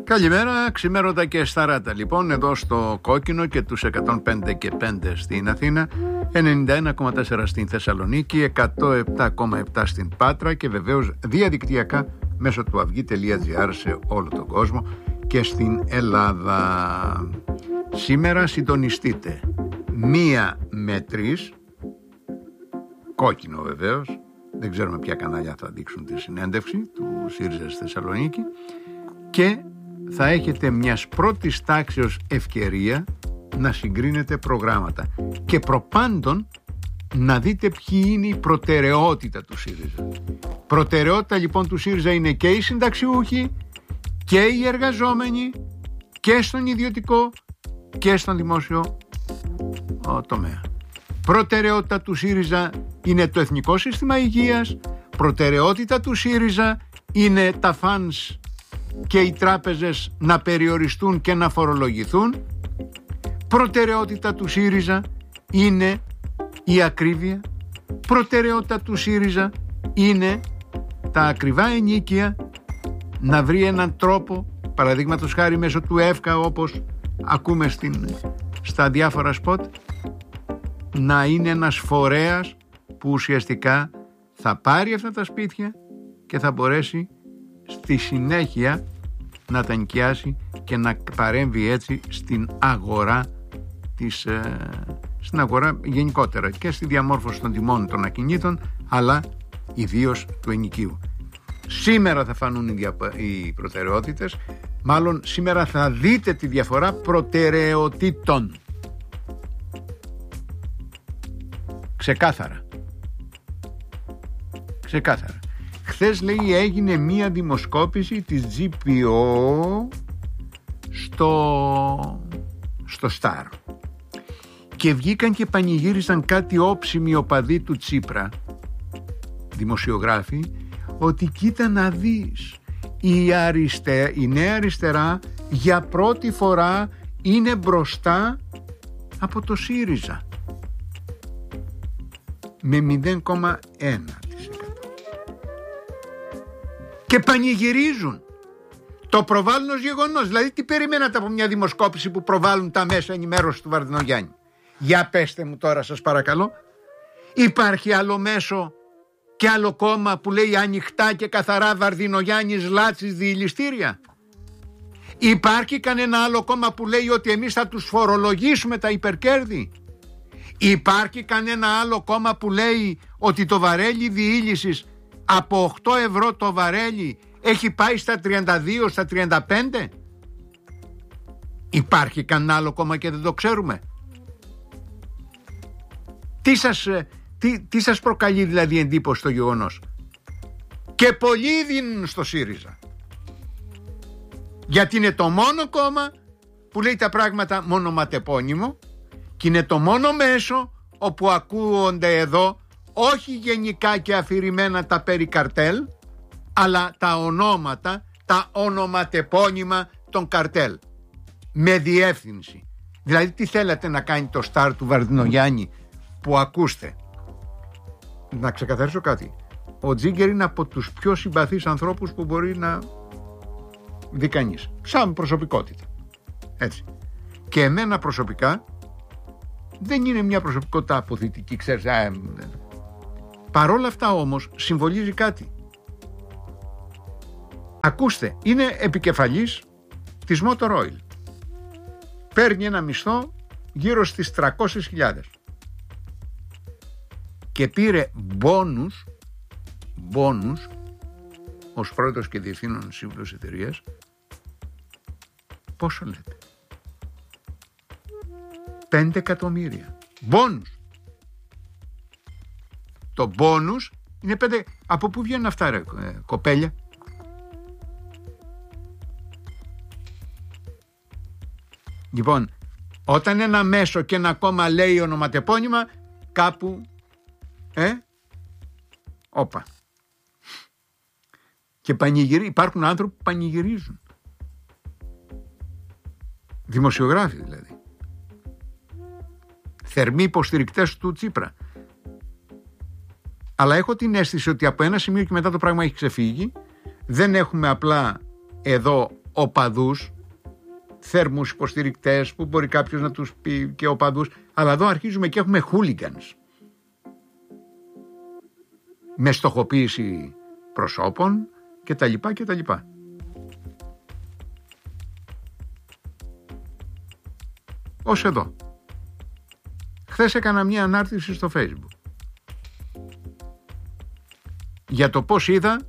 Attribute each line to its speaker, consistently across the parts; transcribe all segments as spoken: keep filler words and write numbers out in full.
Speaker 1: Καλημέρα, ξημέρωτα και σταράτα. Λοιπόν, εδώ στο Κόκκινο και τους εκατόν πέντε και πέντε στην Αθήνα, ενενήντα ένα κόμμα τέσσερα στην Θεσσαλονίκη, εκατόν επτά κόμμα επτά στην Πάτρα και βεβαίως διαδικτυακά μέσω του αυγή τελεία τζι άρ σε όλο τον κόσμο και στην Ελλάδα. Σήμερα συντονιστείτε μία με τρεις, Κόκκινο βεβαίως, δεν ξέρουμε ποια κανάλια θα δείξουν τη συνέντευξη του ΣΥΡΙΖΑ στη Θεσσαλονίκη, και θα έχετε μιας πρώτης τάξεως ευκαιρία να συγκρίνετε προγράμματα και προπάντων να δείτε ποιοι είναι η προτεραιότητα του ΣΥΡΙΖΑ. Προτεραιότητα λοιπόν του ΣΥΡΙΖΑ είναι και οι συνταξιούχοι και οι εργαζόμενοι και στον ιδιωτικό και στον δημόσιο ο, τομέα. Προτεραιότητα του ΣΥΡΙΖΑ είναι το εθνικό σύστημα υγείας. Προτεραιότητα του ΣΥΡΙΖΑ είναι τα φανς και οι τράπεζες να περιοριστούν και να φορολογηθούν. Προτεραιότητα του ΣΥΡΙΖΑ είναι η ακρίβεια. Προτεραιότητα του ΣΥΡΙΖΑ είναι τα ακριβά ενοίκια να βρει έναν τρόπο, παραδείγματος χάρη μέσω του ΕΦΚΑ, όπως ακούμε στην, στα διάφορα σποτ, να είναι ένας φορέας που ουσιαστικά θα πάρει αυτά τα σπίτια και θα μπορέσει στη συνέχεια να τα νοικιάσει και να παρέμβει έτσι στην αγορά της, ε, στην αγορά γενικότερα και στη διαμόρφωση των τιμών των ακινήτων, αλλά ιδίως του ενοικίου. Σήμερα θα φανούν οι, δια, οι προτεραιότητες, μάλλον σήμερα θα δείτε τη διαφορά προτεραιοτήτων. Ξεκάθαρα. Ξεκάθαρα. Χθες, λέει, έγινε μία δημοσκόπηση της τζι πι ο στο, στο Σταρ και βγήκαν και πανηγύρισαν κάτι όψιμοι οπαδοί του Τσίπρα, δημοσιογράφοι, ότι κοίτα να δεις, η, αριστε, η νέα αριστερά για πρώτη φορά είναι μπροστά από το ΣΥΡΙΖΑ με μηδέν κόμμα ένα τοις εκατό. Και πανηγυρίζουν. Το προβάλλουν ως γεγονός. Δηλαδή τι περιμένατε από μια δημοσκόπηση που προβάλλουν τα μέσα ενημέρωση του Βαρδινογιάννη? Για πέστε μου τώρα, σας παρακαλώ. Υπάρχει άλλο μέσο και άλλο κόμμα που λέει ανοιχτά και καθαρά Βαρδινογιάννης Λάτσης διηληστήρια? Υπάρχει κανένα άλλο κόμμα που λέει ότι εμείς θα τους φορολογήσουμε τα υπερκέρδη? Υπάρχει κανένα άλλο κόμμα που λέει ότι το βαρέλι διήλυσης από οκτώ ευρώ το βαρέλι έχει πάει στα τριάντα δύο, στα τριάντα πέντε? Υπάρχει κανένα άλλο κόμμα και δεν το ξέρουμε? Τι σας, τι, τι σας προκαλεί δηλαδή εντύπωση το γεγονός? Και πολλοί δίνουν στο ΣΥΡΙΖΑ, γιατί είναι το μόνο κόμμα που λέει τα πράγματα μονοματεπώνυμο και είναι το μόνο μέσο όπου ακούονται εδώ όχι γενικά και αφηρημένα τα περί καρτέλ, αλλά τα ονόματα, τα ονοματεπώνυμα των καρτέλ με διεύθυνση. Δηλαδή τι θέλατε να κάνει το Σταρ του Βαρδινογιάννη που, ακούστε, να ξεκαθαρίσω κάτι, ο Τζίγκερ είναι από τους πιο συμπαθείς ανθρώπους που μπορεί να δει κανείς, σαν προσωπικότητα, έτσι. Και εμένα προσωπικά δεν είναι μια προσωπικότητα αποθητική, ξέρεις. Α, παρόλα αυτά όμως συμβολίζει κάτι. Ακούστε, είναι επικεφαλής της Motor Oil. Παίρνει ένα μισθό γύρω στις τριακόσιες χιλιάδες και πήρε μπόνους, μπόνους ως πρόεδρος και διευθύνων σύμβουλος εταιρείας. Πόσο λέτε? πέντε εκατομμύρια. Μπόνους. Το μπόνους είναι πέντε. Από πού βγαίνουν αυτά, ρε ε, κοπέλια? Λοιπόν, όταν ένα μέσο και ένα κόμμα λέει ονοματεπώνυμα, κάπου ε, όπα. Και πανηγυρί, υπάρχουν άνθρωποι που πανηγυρίζουν. Δημοσιογράφοι δηλαδή. Θερμοί υποστηρικτές του Τσίπρα. Αλλά έχω την αίσθηση ότι από ένα σημείο και μετά το πράγμα έχει ξεφύγει. Δεν έχουμε απλά εδώ οπαδούς, θέρμους υποστηρικτές που μπορεί κάποιος να τους πει και οπαδούς, αλλά εδώ αρχίζουμε και έχουμε hooligans με στοχοποίηση προσώπων και τα λοιπά και τα λοιπά. Ως εδώ. Χθες έκανα μια ανάρτηση στο Facebook για το πώς είδα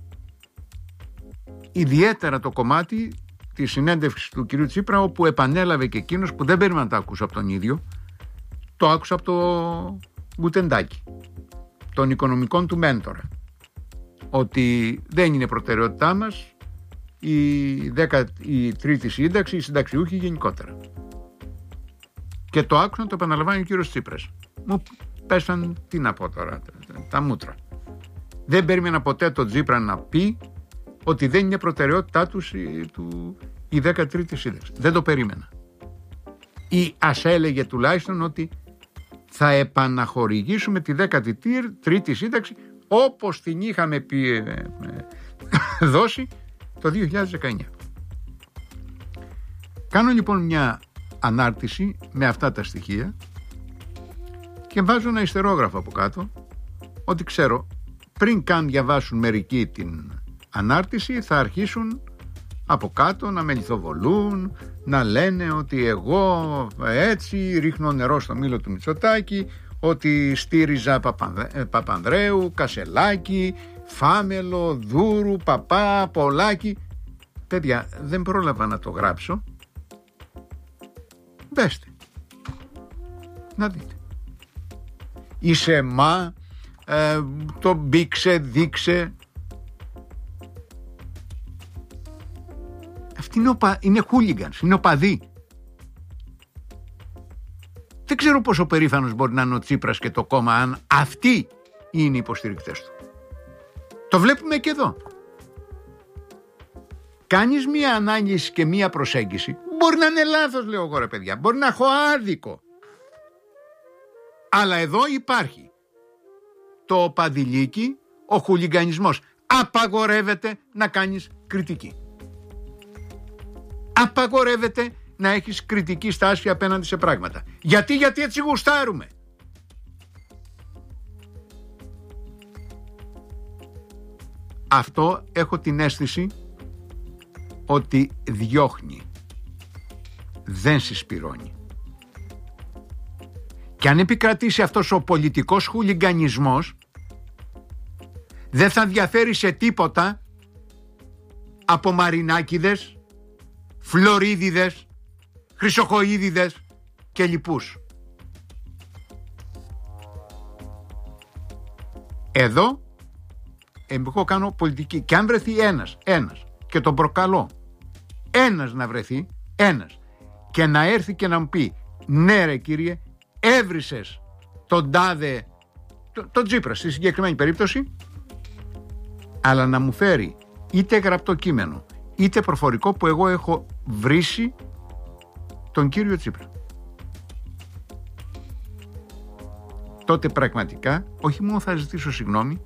Speaker 1: ιδιαίτερα το κομμάτι της συνέντευξης του κυρίου Τσίπρα, όπου επανέλαβε και εκείνος, που δεν περίμενα να το άκουσα από τον ίδιο, το άκουσα από το Γκουτεντάκι, των οικονομικών του μέντορα, ότι δεν είναι προτεραιότητά μας η, δεκα, η τρίτη σύνταξη, οι συνταξιούχοι γενικότερα. Και το άκουσα να το επαναλαμβάνει ο κύριος Τσίπρας. Μου πέσαν, τι να πω τώρα, τα, τα μούτρα. Δεν περίμενα ποτέ τον Τσίπρα να πει ότι δεν είναι προτεραιότητά τους η, του, η δέκατη σύνταξη. Δεν το περίμενα. Ή ας έλεγε τουλάχιστον ότι θα επαναχορηγήσουμε τη δέκατη τρίτη σύνταξη όπως την είχαμε πει, ε, ε, δώσει το δύο χιλιάδες δεκαεννιά. Κάνω λοιπόν μια ανάρτηση με αυτά τα στοιχεία και βάζω ένα ιστερόγραφο από κάτω, ότι ξέρω πριν καν διαβάσουν μερικοί την ανάρτηση θα αρχίσουν από κάτω να με λιθοβολούν, να λένε ότι εγώ έτσι ρίχνω νερό στο μήλο του Μητσοτάκη, ότι στήριζα Παπανδρέ, Παπανδρέου, Κασελάκη, Φάμελο, Δούρου, Παπά, Πολάκη. Παιδιά, δεν πρόλαβα να το γράψω. Μπέστε να δείτε. Είσαι μα, ε, το μπήξε, δείξε. Αυτοί είναι, οπα... είναι hooligans, είναι οπαδοί. Δεν ξέρω πόσο περήφανος μπορεί να είναι ο Τσίπρας και το κόμμα αν αυτοί είναι οι υποστηρικτές του. Το βλέπουμε και εδώ. Κάνεις μία ανάλυση και μία προσέγγιση. Μπορεί να είναι λάθος, λέω εγώ, ρε παιδιά. Μπορεί να έχω άδικο. Αλλά εδώ υπάρχει το οπαδηλίκι, ο χουλιγκανισμός. Απαγορεύεται να κάνεις κριτική. Απαγορεύεται να έχεις κριτική στάση απέναντι σε πράγματα. Γιατί, γιατί έτσι γουστάρουμε. Αυτό έχω την αίσθηση ότι διώχνει, δεν συσπυρώνει. Και αν επικρατήσει αυτός ο πολιτικός χουλιγκανισμός, δεν θα διαφέρει σε τίποτα από μαρινάκηδες, φλωρίδιδες, χρυσοχοΐδιδες και λοιπούς. Εδώ εγώ κάνω πολιτική και αν βρεθεί ένας, ένας και τον προκαλώ, ένας να βρεθεί, ένας και να έρθει και να μου πει ναι ρε κύριε, έβρισες τον τάδε, τον το Τσίπρα στη συγκεκριμένη περίπτωση, αλλά να μου φέρει είτε γραπτό κείμενο είτε προφορικό που εγώ έχω βρήσει τον κύριο Τσίπρα, τότε πραγματικά όχι μόνο θα ζητήσω συγγνώμη,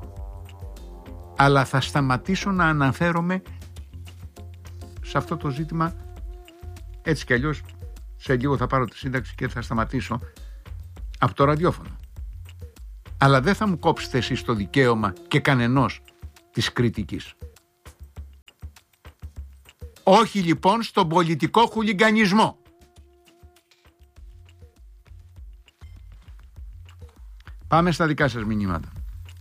Speaker 1: αλλά θα σταματήσω να αναφέρομαι σε αυτό το ζήτημα. Έτσι κι αλλιώς σε λίγο θα πάρω τη σύνταξη και θα σταματήσω από το ραδιόφωνο. Αλλά δεν θα μου κόψετε εσείς το δικαίωμα και κανενός της κριτικής. Όχι λοιπόν στον πολιτικό χουλιγκανισμό. Πάμε στα δικά σας μηνύματα.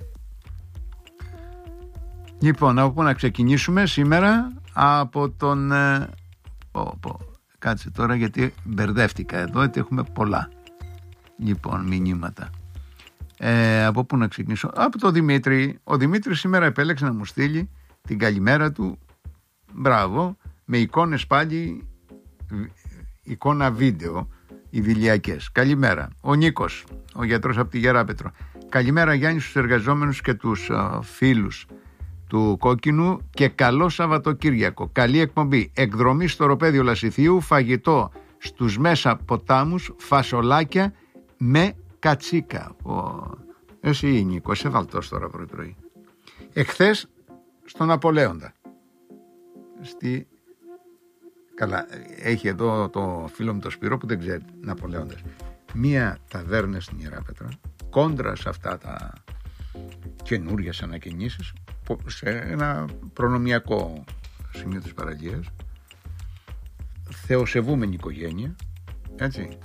Speaker 1: Λοιπόν, από πού να ξεκινήσουμε σήμερα? Από τον... Ε, πω, πω, κάτσε τώρα γιατί μπερδεύτηκα εδώ, γιατί έχουμε πολλά. Λοιπόν, μηνύματα. Ε, από πού να ξεκινήσω? Από τον Δημήτρη. Ο Δημήτρης σήμερα επέλεξε να μου στείλει την καλημέρα του. Μπράβο. Με εικόνες πάλι, εικόνα βίντεο, ιδηλιακές. Καλημέρα. Ο Νίκος, ο γιατρός από τη Γεράπετρο. Καλημέρα Γιάννη στους εργαζόμενους και τους uh, φίλους του Κόκκινου και καλό Σαββατοκύριακο. Καλή εκπομπή. Εκδρομή στο οροπέδιο Λασιθίου, φαγητό στους μέσα ποτάμους, φασολάκια με κατσίκα. Ο... Εσύ Νίκο, είσαι βαλτός τώρα πρωί πρωί. Εχθές στον Απολέοντα, στη Καλά, έχει εδώ το φίλο μου το Σπύρο που δεν ξέρει, Ναπολέοντας. Μία ταβέρνα στην Ιεράπετρα, κόντρα σε αυτά τα καινούριες ανακαινήσεις, σε ένα προνομιακό σημείο της παραλίας, θεοσεβούμενη οικογένεια, έτσι.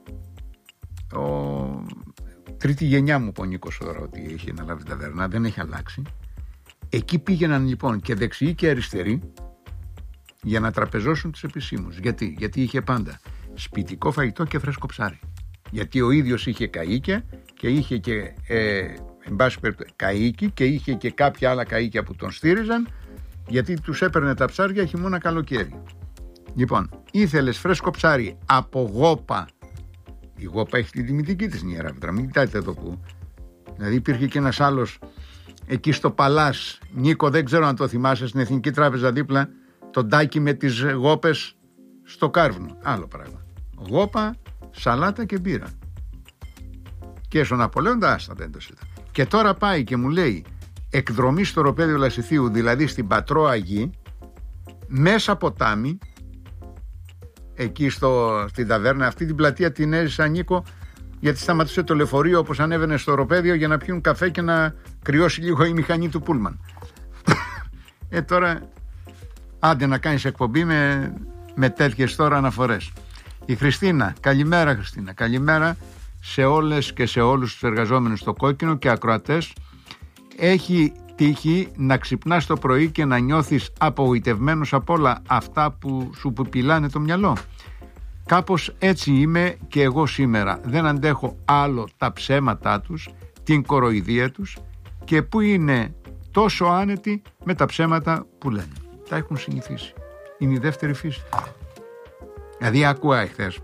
Speaker 1: Ο... Τρίτη γενιά μου, που ο Νίκος τώρα, ότι έχει αναλάβει την ταβέρνα, δεν έχει αλλάξει. Εκεί πήγαιναν λοιπόν και δεξιοί και αριστεροί για να τραπεζώσουν τους επισήμους. Γιατί, Γιατί είχε πάντα σπιτικό φαγητό και φρέσκο ψάρι. Γιατί ο ίδιος είχε καΐκια και είχε και ε, εν πάση περιπτώσει, καΐκι και είχε και κάποια άλλα καΐκια που τον στήριζαν, γιατί τους έπαιρνε τα ψάρια χειμώνα καλοκαίρι. Λοιπόν, ήθελες φρέσκο ψάρι από γόπα. Η γόπα έχει την τιμητική της Ιεράπετρα, μην κοιτάτε εδώ που. Δηλαδή υπήρχε και ένας άλλος εκεί στο Παλάς, Νίκο, δεν ξέρω αν το θυμάσαι, στην Εθνική Τράπεζα δίπλα, τον τάκι με τις γόπες στο Κάρβουνο. Άλλο πράγμα. Γόπα, σαλάτα και μπύρα. Και στον Ναπολέοντα, άστα δεν το συζητά. Και τώρα πάει και μου λέει εκδρομή στο οροπέδιο Λασιθίου, δηλαδή στην Πατρό Αγή, μέσα ποτάμι, εκεί στο, στην ταβέρνα, αυτή την πλατεία την έζησα, Νίκο, γιατί σταματούσε το λεωφορείο όπως ανέβαινε στο οροπέδιο για να πιούν καφέ και να κρυώσει λίγο η μηχανή του πούλμαν. Ε τώρα άντε να κάνεις εκπομπή με, με τέτοιες τώρα αναφορές. Η Χριστίνα, καλημέρα Χριστίνα, καλημέρα σε όλες και σε όλους τους εργαζόμενους στο Κόκκινο και ακροατές. Έχει τύχει να ξυπνάς το πρωί και να νιώθεις απογοητευμένος από όλα αυτά που σου πουλάνε το μυαλό. Κάπως έτσι είμαι και εγώ σήμερα. Δεν αντέχω άλλο τα ψέματά τους, την κοροϊδία τους, και που είναι τόσο άνετοι με τα ψέματα που λένε. Τα έχουν συνηθίσει. Είναι η δεύτερη φύση. Δηλαδή άκουα εχθές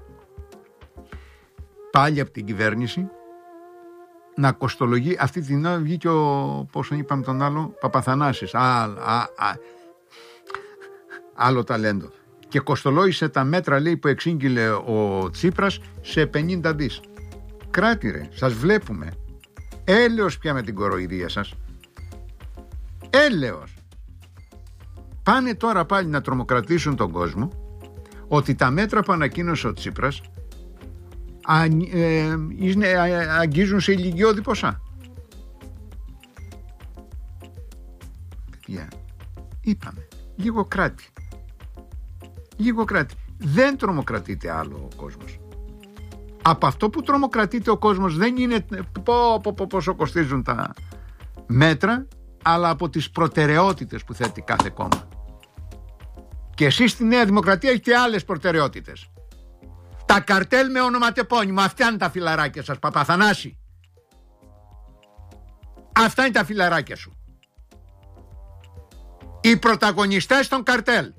Speaker 1: πάλι από την κυβέρνηση να κοστολογεί. Αυτή την ώρα βγήκε ο, πώς τον είπαμε τον άλλο, Παπαθανάσης, α, α, α, άλλο ταλέντο, και κοστολόγησε τα μέτρα, λέει, που εξήγηλε ο Τσίπρας σε πενήντα δις. Κράτη ρε, σας βλέπουμε. Έλεος πια με την κοροϊδία σας. Έλεος. Πάνε τώρα πάλι να τρομοκρατήσουν τον κόσμο ότι τα μέτρα που ανακοίνωσε ο Τσίπρας α, ε, είναι, α, αγγίζουν σε ηλικιώδη ποσά. Παιδιά, είπαμε, λίγο κράτη. Λίγο κράτη. Δεν τρομοκρατείται άλλο ο κόσμος. Από αυτό που τρομοκρατείται ο κόσμος δεν είναι πω, πω, πω, πόσο κοστίζουν τα μέτρα, αλλά από τις προτεραιότητες που θέτει κάθε κόμμα. Και εσείς στη Νέα Δημοκρατία έχετε άλλες προτεραιότητες. Τα καρτέλ με ονοματεπώνυμο, αυτά είναι τα φιλαράκια σας, Παπαθανάση. Αυτά είναι τα φιλαράκια σου. Οι πρωταγωνιστές των καρτέλ.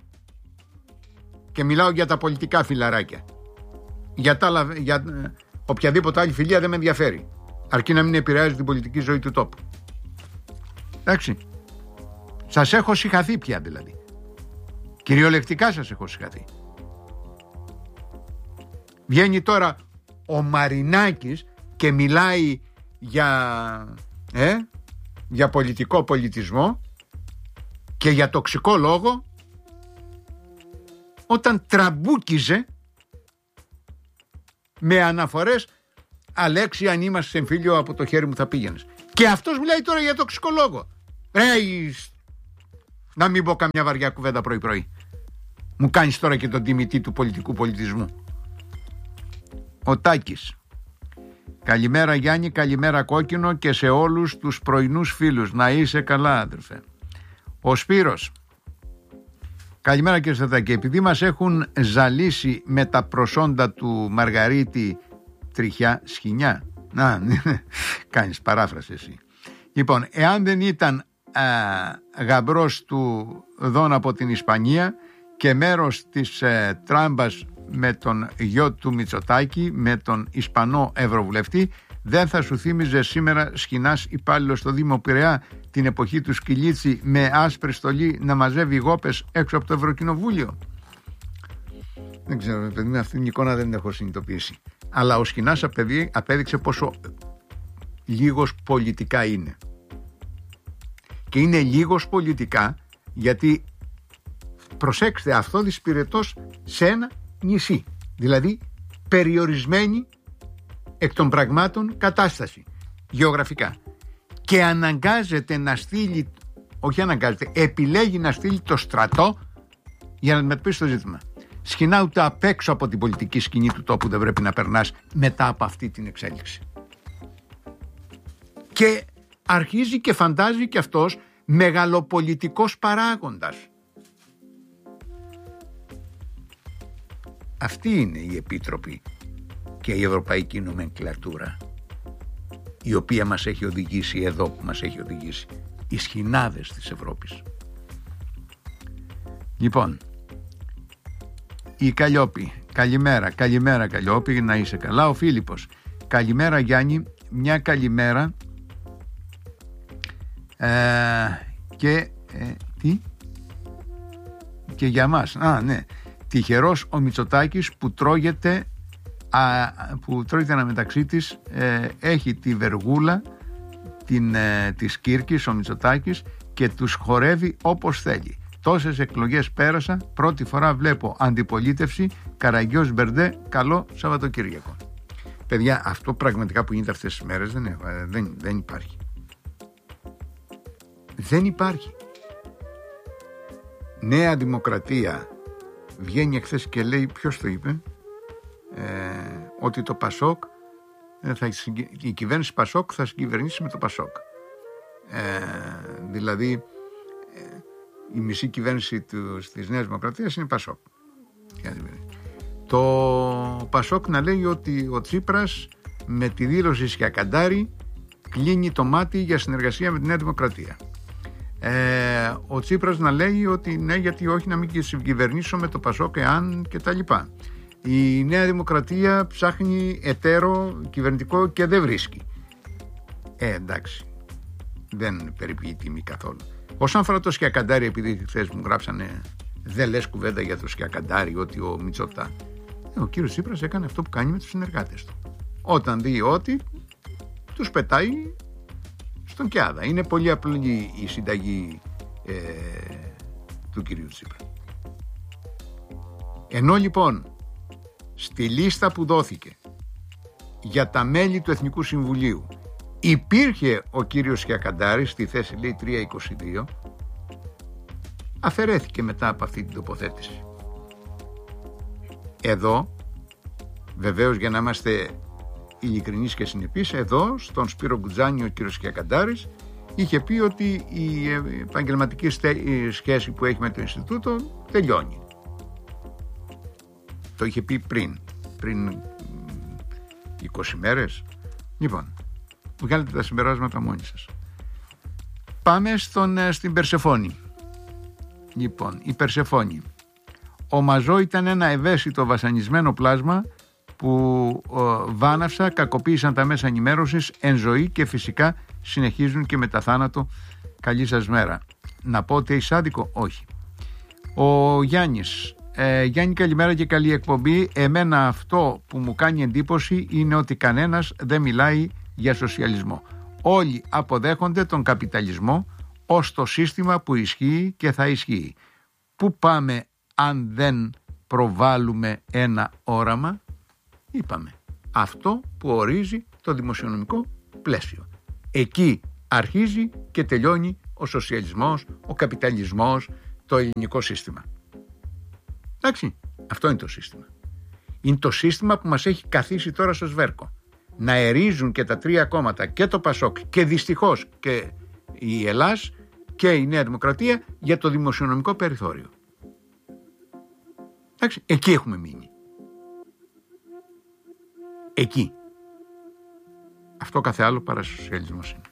Speaker 1: Και μιλάω για τα πολιτικά φιλαράκια. Για, τα, για οποιαδήποτε άλλη φιλία δεν με ενδιαφέρει. Αρκεί να μην επηρεάζει την πολιτική ζωή του τόπου. Εντάξει. Σας έχω συγχαθεί πια δηλαδή. Κυριολεκτικά σας έχω συγχαθεί. Βγαίνει τώρα ο Μαρινάκης και μιλάει για, ε, για πολιτικό πολιτισμό και για τοξικό λόγο, όταν τραμπούκιζε με αναφορές «Αλέξη, αν είμαστε σε εμφύλιο, από το χέρι μου θα πήγαινες». Και αυτός μιλάει τώρα για τοξικό λόγο. Ρε, να μην πω καμιά βαριά κουβέντα πρωί πρωί. Μου κάνεις τώρα και τον τιμητή του πολιτικού πολιτισμού. Ο Τάκης. Καλημέρα Γιάννη, καλημέρα Κόκκινο και σε όλους τους πρωινούς φίλους. Να είσαι καλά, αδερφέ. Ο Σπύρος. Καλημέρα κύριε Στατάκη. Επειδή μας έχουν ζαλίσει με τα προσόντα του Μαργαρίτη Τριχιά Σχοινιά. Να, κάνεις παράφραση εσύ. Λοιπόν, εάν δεν ήταν α, γαμπρός του Δόν από την Ισπανία και μέρος της ε, τράμπας με τον γιο του Μητσοτάκη, με τον Ισπανό Ευρωβουλευτή, δεν θα σου θύμιζε σήμερα σκηνάς υπάλληλος στο Δήμο Πειραιά την εποχή του Σκυλίτσι με άσπρη στολή να μαζεύει γόπες έξω από το Ευρωκοινοβούλιο? Δεν ξέρω, παιδί, με αυτήν την εικόνα δεν την έχω συνειδητοποιήσει. Αλλά ο Σκηνάς απέδειξε πόσο λίγος πολιτικά είναι. Και είναι λίγος πολιτικά γιατί προσέξτε, αυτό δυσπυρετός σε ένα νησί, δηλαδή περιορισμένη εκ των πραγμάτων κατάσταση γεωγραφικά, και αναγκάζεται να στείλει, όχι αναγκάζεται, επιλέγει να στείλει το στρατό για να αντιμετωπίσει το ζήτημα. Σχοινά ούτε απ' έξω από την πολιτική σκηνή του τόπου δεν πρέπει να περνάς μετά από αυτή την εξέλιξη. Και αρχίζει και φαντάζει και αυτός μεγαλοπολιτικός παράγοντας. Αυτή είναι η Επίτροπη και η Ευρωπαϊκή Νομενκλατούρα, η οποία μας έχει οδηγήσει εδώ που μας έχει οδηγήσει, οι σχοινάδες της Ευρώπης. Λοιπόν, η Καλλιόπη, καλημέρα, καλημέρα Καλλιόπη, να είσαι καλά. Ο Φίλιππος, καλημέρα Γιάννη, μια καλημέρα ε, και ε, τι και για μας, α ναι, τυχερός ο Μητσοτάκης που τρώγεται α, που τρώγεται αναμεταξύ της, ε, έχει τη βεργούλα την, ε, της Κύρκης ο Μητσοτάκης και τους χορεύει όπως θέλει. Τόσες εκλογές πέρασα, πρώτη φορά βλέπω αντιπολίτευση. Καραγιός Μπερντέ, καλό Σαββατοκύριακο. Παιδιά, αυτό πραγματικά που γίνεται αυτές τις μέρες δεν, δεν, δεν υπάρχει. Δεν υπάρχει. Νέα Δημοκρατία βγαίνει εχθές και λέει, ποιος το είπε, ε, ότι το Πασόκ, θα, η κυβέρνηση Πασόκ θα συγκυβερνήσει με το Πασόκ. Ε, δηλαδή ε, η μισή κυβέρνηση του, της Νέας Δημοκρατίας είναι Πασόκ. Το Πασόκ να λέει ότι ο Τσίπρας με τη δήλωση Σκιακαντάρη κλείνει το μάτι για συνεργασία με τη Νέα Δημοκρατία. Ε, ο Τσίπρας να λέει ότι ναι, γιατί όχι, να μην συγκυβερνήσω με το Πασόκ εάν και τα λοιπά. Η Νέα Δημοκρατία ψάχνει εταίρο κυβερνητικό και δεν βρίσκει. Ε, εντάξει, δεν περιποιεί τιμή καθόλου. Όσον αφορά το Σκιακαντάρη, επειδή χθες μου γράψανε δεν λες κουβέντα για το Σκιακαντάρη, ότι ο Μητσοτά, ο κύριος Τσίπρας έκανε αυτό που κάνει με τους συνεργάτες του. Όταν δει ότι τους πετάει στον Κιάδα. Είναι πολύ απλή η συνταγή ε, του κυρίου Τσίπρα. Ενώ λοιπόν στη λίστα που δόθηκε για τα μέλη του Εθνικού Συμβουλίου υπήρχε ο κύριος Σκιακαντάρης στη θέση λέει τριακόσια είκοσι δύο, αφαιρέθηκε μετά από αυτή την τοποθέτηση. Εδώ βεβαίως, για να είμαστε ειλικρινείς και συνεπείς, εδώ στον Σπύρο Γκουτζάνη ο κύριος Σκιακαντάρης είχε πει ότι η επαγγελματική σχέση που έχει με το Ινστιτούτο τελειώνει. Το είχε πει πριν πριν είκοσι μέρες. Λοιπόν, βγάλετε τα συμπεράσματα μόνοι σας. Πάμε στον, στην Περσεφόνη. Λοιπόν, η Περσεφόνη. Ο Μαζό ήταν ένα ευαίσθητο βασανισμένο πλάσμα που ο, βάναυσα, κακοποίησαν τα μέσα ενημέρωσης εν ζωή και φυσικά συνεχίζουν και μετά θάνατο. Καλή σας μέρα. Να πω ότι έχει άδικο? Όχι. Ο Γιάννης. Ε, Γιάννη, καλημέρα και καλή εκπομπή. Εμένα αυτό που μου κάνει εντύπωση είναι ότι κανένας δεν μιλάει για σοσιαλισμό. Όλοι αποδέχονται τον καπιταλισμό ως το σύστημα που ισχύει και θα ισχύει. Πού πάμε αν δεν προβάλλουμε ένα όραμα? Είπαμε, αυτό που ορίζει το δημοσιονομικό πλαίσιο. Εκεί αρχίζει και τελειώνει ο σοσιαλισμός, ο καπιταλισμός, το ελληνικό σύστημα. Εντάξει, αυτό είναι το σύστημα. Είναι το σύστημα που μας έχει καθίσει τώρα στο σβέρκο. Να ερίζουν και τα τρία κόμματα, και το Πασόκ και δυστυχώς και η Ελλάς και η Νέα Δημοκρατία για το δημοσιονομικό περιθώριο. Εντάξει, εκεί έχουμε μείνει. Εκεί. Αυτό κάθε άλλο παρά σοσιαλισμός είναι.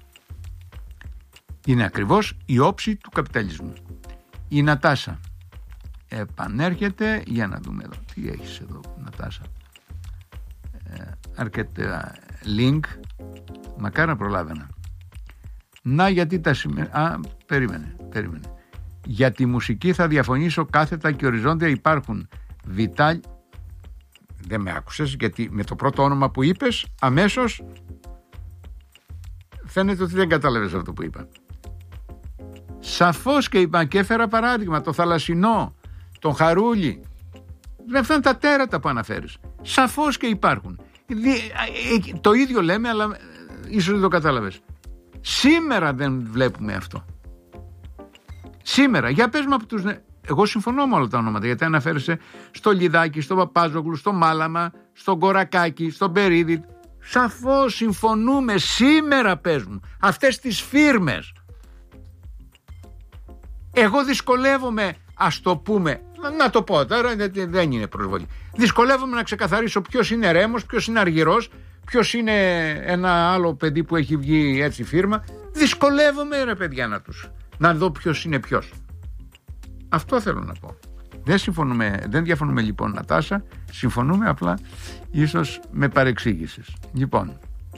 Speaker 1: Είναι ακριβώς η όψη του καπιταλισμού. Η Νατάσα επανέρχεται, για να δούμε εδώ τι έχεις εδώ Νατάσα, ε, αρκετά link, μακάρι να προλάβαινα. Να, γιατί τα σημεία, α, περίμενε, περίμενε. Για τη μουσική θα διαφωνήσω κάθετα και οριζόντια. Υπάρχουν Βιτάλ. Δεν με άκουσες, γιατί με το πρώτο όνομα που είπες αμέσως φαίνεται ότι δεν κατάλαβες αυτό που είπα. Σαφώς και είπα, και έφερα παράδειγμα το θαλασσινό, τον Χαρούλι. Αυτά είναι τα τέρατα που αναφέρεις. Σαφώς και υπάρχουν. Το ίδιο λέμε, αλλά ίσως δεν το κατάλαβες. Σήμερα δεν βλέπουμε αυτό. Σήμερα, για πες μου από τους... Εγώ συμφωνώ με όλα τα ονόματα, γιατί αναφέρεσαι στο Λιδάκι, στο Παπάζογλου, στο Μάλαμα, στον Κορακάκη, στον Περίδη. Σαφώς συμφωνούμε. Σήμερα πες μου αυτές τις φίρμες. Εγώ δυσκολεύομαι, ας το πούμε, να το πω τώρα, δεν είναι προσβολή. Δυσκολεύομαι να ξεκαθαρίσω ποιος είναι Ρέμος, ποιος είναι Αργυρός, ποιος είναι ένα άλλο παιδί που έχει βγει έτσι φίρμα. Δυσκολεύομαι, ρε παιδιά, να τους να δω ποιος είναι ποιος. Αυτό θέλω να πω. Δεν συμφωνούμε, δεν διαφωνούμε λοιπόν, Νατάσα. Συμφωνούμε, απλά ίσως με παρεξήγησες. Λοιπόν,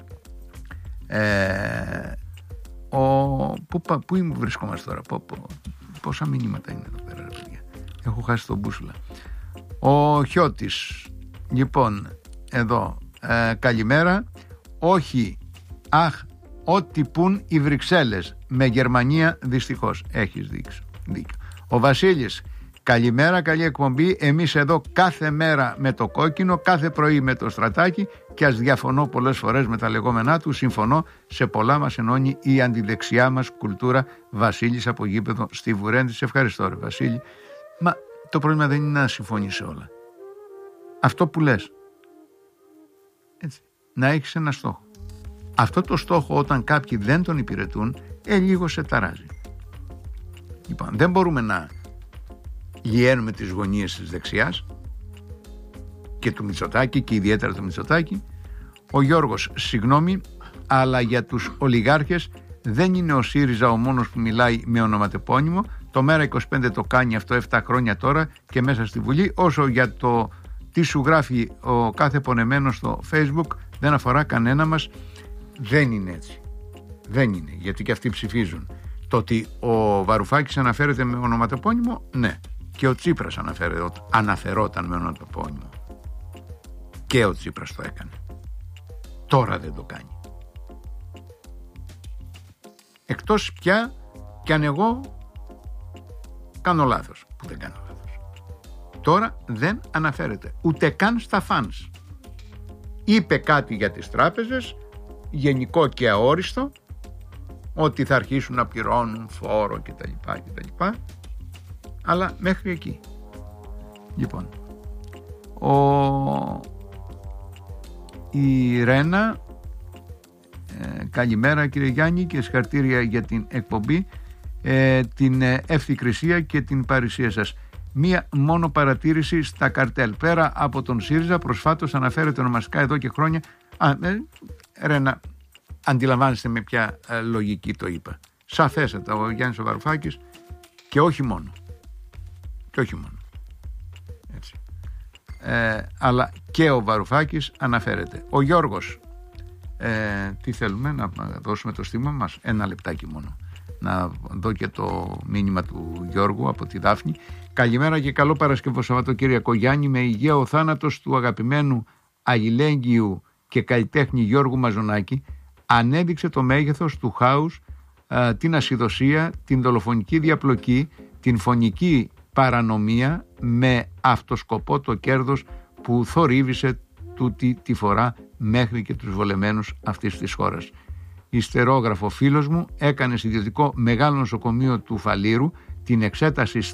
Speaker 1: ε, ο, πού, πού βρισκόμαστε τώρα, πού, πού, πόσα μηνύματα είναι εδώ πέρα, ρε παιδιά. Έχω χάσει τον μπούσουλα. Ο Χιώτης, λοιπόν, εδώ, ε, καλημέρα. Όχι, αχ, ό,τι πουν οι Βρυξέλλες με Γερμανία, δυστυχώς. Έχεις δείξει, δίκιο. Ο Βασίλης, καλημέρα, καλή εκπομπή. Εμείς εδώ κάθε μέρα με το κόκκινο, κάθε πρωί με το στρατάκι, και ας διαφωνώ πολλές φορές με τα λεγόμενά του, συμφωνώ, σε πολλά μας ενώνει η αντιδεξιά μας κουλτούρα. Βασίλης από γήπεδο στη Βουρέντη. Σε ευχαριστώ, ρε Βασίλη. Μα το πρόβλημα δεν είναι να συμφωνείς σε όλα. Αυτό που λες, έτσι, να έχεις ένα στόχο. Αυτό το στόχο, όταν κάποιοι δεν τον υπηρετούν, ε, λίγο σε ταράζει. Λοιπόν, δεν μπορούμε να λιένουμε τις γωνίες της δεξιάς και του Μητσοτάκη, και ιδιαίτερα του Μητσοτάκη. Ο Γιώργος, συγγνώμη, αλλά για τους ολιγάρχες δεν είναι ο ΣΥΡΙΖΑ ο μόνος που μιλάει με ονοματεπώνυμο. Το Μέρα είκοσι πέντε το κάνει αυτό επτά χρόνια τώρα και μέσα στη Βουλή. Όσο για το τι σου γράφει ο κάθε πονεμένος στο Facebook, δεν αφορά κανένα μας. Δεν είναι έτσι. Δεν είναι, γιατί και αυτοί ψηφίζουν. Το ότι ο Βαρουφάκης αναφέρεται με ονοματεπώνυμο, ναι. Και ο Τσίπρας αναφερόταν με ονοματεπώνυμο. Και ο Τσίπρας το έκανε. Τώρα δεν το κάνει. Εκτός πια κι αν εγώ κάνω λάθος, που δεν κάνω λάθος. Τώρα δεν αναφέρεται ούτε καν στα φανς. Είπε κάτι για τις τράπεζες, γενικό και αόριστο, ότι θα αρχίσουν να πληρώνουν φόρο κτλ, κτλ. Αλλά μέχρι εκεί. Λοιπόν, ο... η Ρένα, ε, καλημέρα κύριε Γιάννη και συγχαρητήρια για την εκπομπή, ε, την ευθυκρισία και την παρησία σας. Μία μόνο παρατήρηση στα καρτέλ. Πέρα από τον ΣΥΡΙΖΑ, προσφάτως αναφέρεται ονομαστικά εδώ και χρόνια. Α, ε, Ρένα, αντιλαμβάνεστε με ποια ε, λογική το είπα. Σαφέστατα ο Γιάννης ο Βαρουφάκης, και όχι μόνο. Και όχι μόνο. Έτσι. Ε, αλλά και ο Βαρουφάκης αναφέρεται. Ο Γιώργος, ε, τι θέλουμε, να δώσουμε το στήμα μας? Ένα λεπτάκι μόνο. Να δω και το μήνυμα του Γιώργου από τη Δάφνη. Καλημέρα και καλό Παρασκευό Σαββατοκύριακο Γιάννη. Με υγεία ο θάνατος του αγαπημένου αλληλέγγυου και καλλιτέχνη Γιώργου Μαζονάκη ανέδειξε το μέγεθος του χάους, α, την ασυδοσία, την δολοφονική διαπλοκή, την φωνική παρανομία με αυτοσκοπό το κέρδος που θορύβησε τούτη τη φορά μέχρι και τους βολεμένους αυτής της χώρας. Ιστερόγραφο φίλος μου έκανε σε ιδιωτικό μεγάλο νοσοκομείο του Φαλήρου την εξέταση